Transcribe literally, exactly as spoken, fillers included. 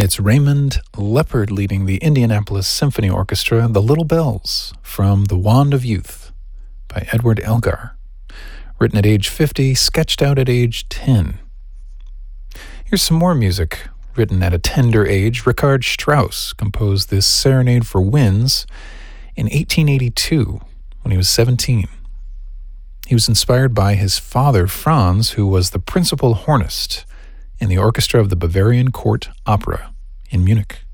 It's Raymond Leopard leading the Indianapolis Symphony Orchestra, The Little Bells, from The Wand of Youth by Edward Elgar. Written at age fifty, sketched out at age ten. Here's some more music. Written at a tender age, Richard Strauss composed this Serenade for Winds in eighteen eighty-two when he was seventeen. He was inspired by his father, Franz, who was the principal hornist in the orchestra of the Bavarian Court Opera in Munich.